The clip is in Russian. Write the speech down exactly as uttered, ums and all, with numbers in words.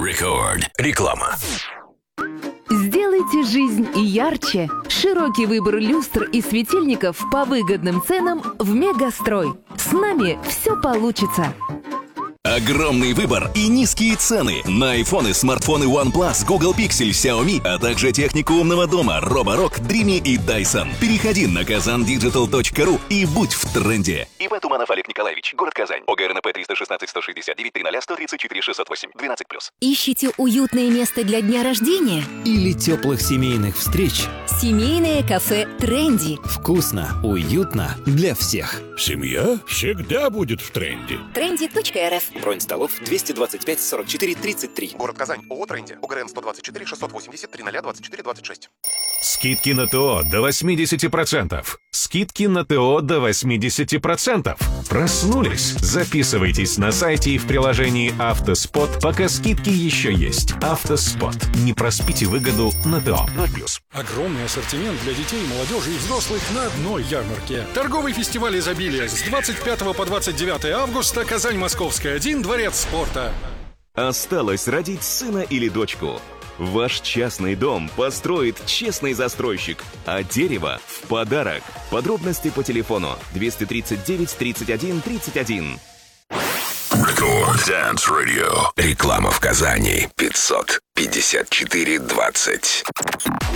Рекорд. Реклама. Сделайте жизнь ярче. Широкий выбор люстр и светильников по выгодным ценам в Мегастрой. С нами все получится. Огромный выбор и низкие цены на айфоны, смартфоны OnePlus, Google Pixel, Xiaomi, а также технику умного дома Roborock, Dreamy и Dyson. Переходи на казан диджитал точка ру и будь в тренде. Иван Туманов Олег Николаевич, город Казань. ОГРНП триста шестнадцать сто шестьдесят девять тридцать сто тридцать четыре шестьсот восемь. двенадцать плюс. Ищите уютное место для дня рождения? Или теплых семейных встреч? Семейное кафе «Тренди». Вкусно, уютно для всех. Семья всегда будет в тренде. тренди точка эр эф. Бронь столов двести двадцать пять сорок четыре тридцать три. Город Казань. ООО «Тренди». ОГРН сто двадцать четыре шестьсот восемьдесят три ноль двадцать четыре двадцать шесть. Скидки на ТО до восемьдесят процентов. Скидки на ТО до восемьдесят процентов. Проснулись? Записывайтесь на сайте и в приложении «Автоспот», пока скидки еще есть. «Автоспот». Не проспите выгоду на ТО. ноль плюс. Огромный ассортимент для детей, молодежи и взрослых на одной ярмарке. Торговый фестиваль изобилия с двадцать пятого по двадцать девятое августа. Казань, Московская, один, Дворец спорта. Осталось родить сына или дочку. Ваш частный дом построит честный застройщик, а дерево в подарок. Подробности по телефону двести тридцать девять тридцать один тридцать один. Рекорд Dance Radio. Реклама в Казани. пятьсот пятьдесят четыре двадцать.